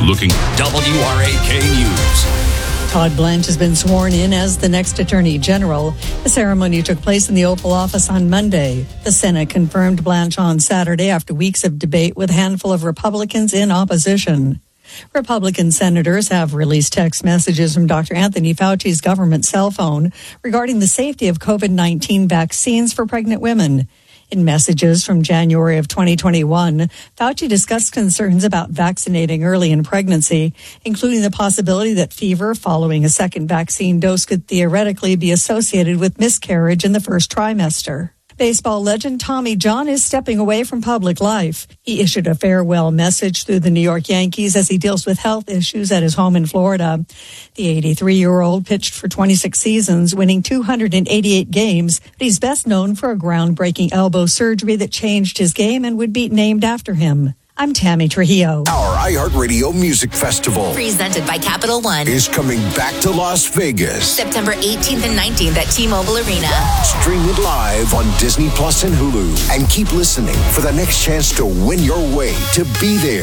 Looking WRAK News. Todd Blanche has been sworn in as the next Attorney General. The ceremony took place in the Oval Office on Monday. The Senate confirmed Blanche on Saturday after weeks of debate with a handful of Republicans in opposition. Republican senators have released text messages from Dr. Anthony Fauci's government cell phone regarding the safety of COVID-19 vaccines for pregnant women. In messages from January of 2021, Fauci discussed concerns about vaccinating early in pregnancy, including the possibility that fever following a second vaccine dose could theoretically be associated with miscarriage in the first trimester. Baseball legend Tommy John is stepping away from public life. He issued a farewell message through the New York Yankees as he deals with health issues at his home in Florida. The 83-year-old pitched for 26 seasons, winning 288 games, but he's best known for a groundbreaking elbow surgery that changed his game and would be named after him. I'm Tammy Trujillo. Our iHeartRadio Music Festival, presented by Capital One, is coming back to Las Vegas. September 18th and 19th at T-Mobile Arena. Stream it live on Disney Plus and Hulu. And keep listening for the next chance to win your way to be there.